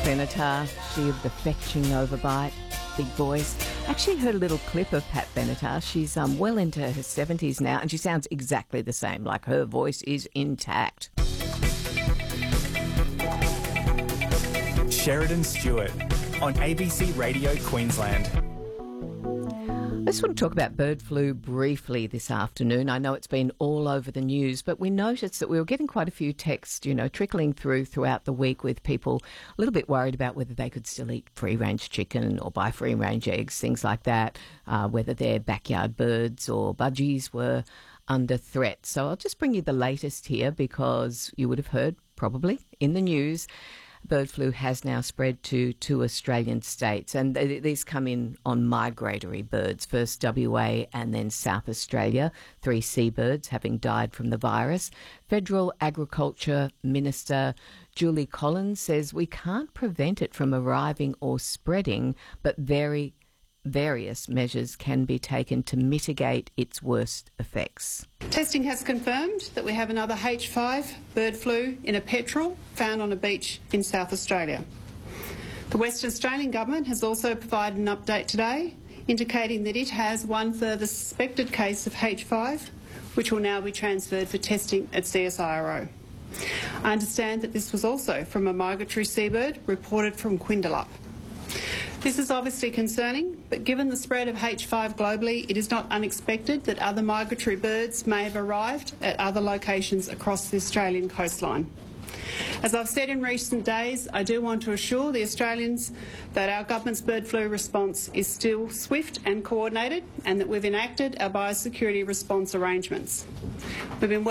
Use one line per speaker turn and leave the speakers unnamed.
Benatar, she of the fetching overbite, big voice. Actually heard a little clip of Pat Benatar. She's well into her 70s now, and she sounds exactly the same, like her voice is intact.
Sheridan Stewart on ABC Radio Queensland.
I just want to talk about bird flu briefly this afternoon. I know it's been all over the news, but we noticed that we were getting quite a few texts, trickling throughout the week with people a little bit worried about whether they could still eat free-range chicken or buy free-range eggs, things like that, whether their backyard birds or budgies were under threat. So I'll just bring you the latest here because you would have heard probably in the news bird flu has now spread to 2 Australian states, and these come in on migratory birds, first WA and then South Australia, 3 seabirds having died from the virus. Federal Agriculture Minister Julie Collins says we can't prevent it from arriving or spreading, but various measures can be taken to mitigate its worst effects.
Testing has confirmed that we have another H5 bird flu in a petrel found on a beach in South Australia. The Western Australian Government has also provided an update today indicating that it has one further suspected case of H5, which will now be transferred for testing at CSIRO. I understand that this was also from a migratory seabird reported from Quindalup. This is obviously concerning, but given the spread of H5 globally, it is not unexpected that other migratory birds may have arrived at other locations across the Australian coastline. As I've said in recent days, I do want to assure the Australians that our government's bird flu response is still swift and coordinated, and that we've enacted our biosecurity response arrangements. We've been